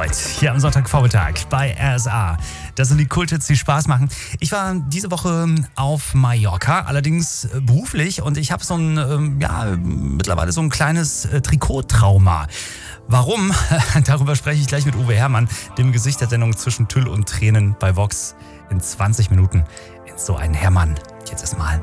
Floyd hier am Sonntagvormittag bei RSA. Das sind die Kulthits, die Spaß machen. Ich war diese Woche auf Mallorca, allerdings beruflich, und ich habe mittlerweile so ein kleines Trikottrauma. Warum? Darüber spreche ich gleich mit Uwe Herrmann, dem Gesicht der Sendung Zwischen Tüll und Tränen bei Vox in 20 Minuten. In so einen Herrmann. Jetzt erstmal